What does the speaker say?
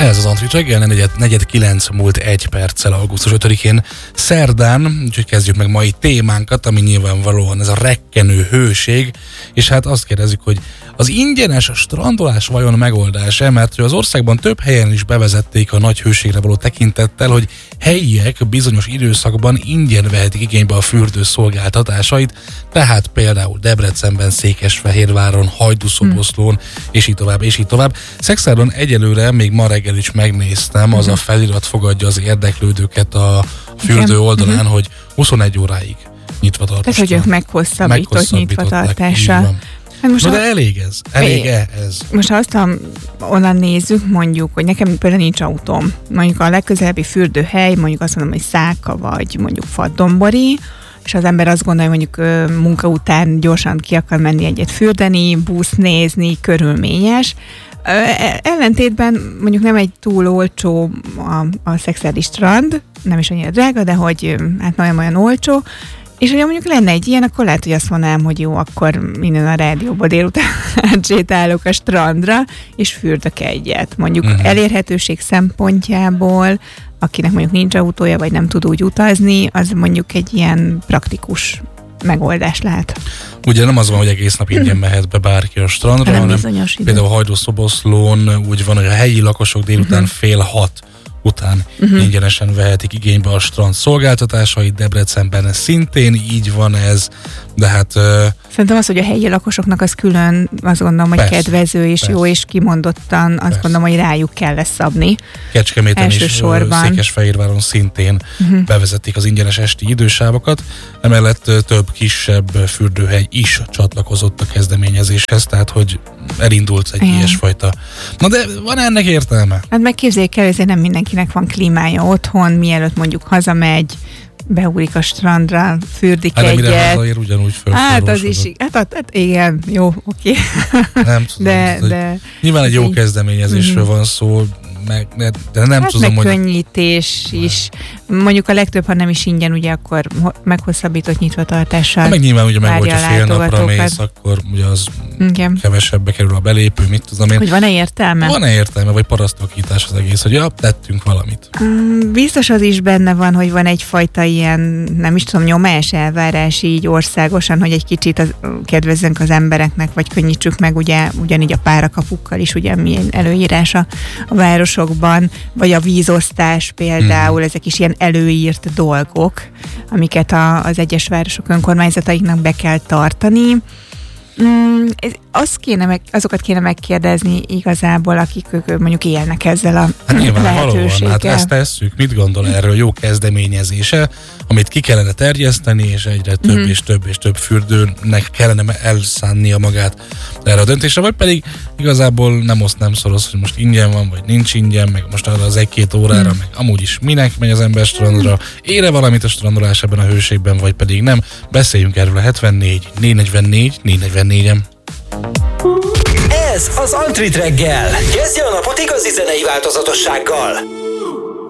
Ez az Antrit reggel, 4:09 múlt 1 perccel augusztus 5-én szerdán, úgyhogy kezdjük meg mai témánkat, ami nyilvánvalóan ez a rekkenő hőség, és hát azt kérdezzük, hogy az ingyenes strandolás vajon megoldás-e, mert az országban több helyen is bevezették a nagy hőségre való tekintettel, hogy helyiek bizonyos időszakban ingyen vehetik igénybe a fürdő szolgáltatásait, tehát például Debrecenben, Székesfehérváron, Hajdúszoboszlón, és így tovább, és így tovább. Szexárdon egyelőre még ma reggel is megnéztem, az a felirat fogadja az érdeklődőket a fürdő oldalán, hogy 21 óráig nyitva tart. Tehát, hogy ők meghosszabbított nyitvatartással. Hát most de elég ez? Elég-e ez? Most ha azt onnan nézzük, mondjuk, hogy nekem például nincs autóm. Mondjuk a legközelebbi fürdőhely, mondjuk azt mondom, hogy Száka vagy mondjuk Fadombori, és az ember azt gondolja, hogy mondjuk munka után gyorsan ki akar menni egyet fürdeni, busz nézni, körülményes. Ellentétben mondjuk nem egy túl olcsó a szexárdi strand, nem is annyira drága, de hogy hát olyan olcsó, és hogyha mondjuk lenne egy ilyen, akkor lehet, hogy azt mondanám, hogy jó, akkor innen a rádióból délután átsétálok a strandra, és fürdök egyet. Mondjuk elérhetőség szempontjából, akinek mondjuk nincs autója, vagy nem tud úgy utazni, az mondjuk egy ilyen praktikus megoldás lehet. Ugye nem az van, hogy egész nap ingyen mehet be bárki a strandra, hanem például Hajdúszoboszlón úgy van, hogy a helyi lakosok délután 5:30 után ingyenesen vehetik igénybe a strand szolgáltatásait, Debrecenben szintén így van ez, de hát... Szerintem az, hogy a helyi lakosoknak az külön, azt gondolom, hogy persze, kedvező és jó, és kimondottan azt gondolom, hogy rájuk kell lesz szabni. Kecskeméten és Székesfehérváron szintén bevezették az ingyenes esti idősávokat, emellett több kisebb fürdőhely is csatlakozott a kezdeményezéshez, tehát hogy elindult egy ilyesfajta. Na de van ennek értelme? Hát meg képzeljék el, ezért nem mindenkinek van klímája otthon, mielőtt mondjuk hazamegy, beugrik a strandra, fürdik egyet. Mire hazaér, ugyanúgy Hát az is, hát igen, jó, oké. Nem tudom, de nyilván egy jó kezdeményezésről van szó, de nem tudom, hogy... megkönnyítés is. Mondjuk a legtöbb, ha nem is ingyen, ugye akkor meghosszabbított nyitvatartással. Meg nyilván ugye meg, hogyha fél napra mész, akkor ugye az kevesebbe kerül a belépő, mit tudom én. Hogy van-e értelme? Van-e értelme, vagy parasztvakítás az egész, hogy tettünk valamit. Biztos az is benne van, hogy van egyfajta ilyen, nem is tudom, nyomás, elvárás így országosan, hogy egy kicsit kedvezzünk az embereknek, vagy könnyítsük meg ugye ugyanígy a párakapukkal is, ugye milyen előírás a városokban, vagy a vízosztás például, ezek is ilyen előírt dolgok, amiket az egyes városok önkormányzataiknak be kell tartani. Azokat kéne megkérdezni igazából, akik mondjuk élnek ezzel a lehetőséggel. Hát ezt tesszük. Mit gondol erről? Jó kezdeményezése, amit ki kellene terjeszteni, és egyre több és több és több fürdőnek kellene elszánnia magát erre a döntésre, vagy pedig igazából nem szoros, hogy most ingyen van, vagy nincs ingyen, meg most arra az 1-2 órára, meg amúgy is minek megy az ember strandra, ére valamit a strandolás ebben a hőségben, vagy pedig nem. Beszéljünk erről a 74 444 444-en. Ez az Antrit reggel. Kezdje a napot igazi zenei változatossággal.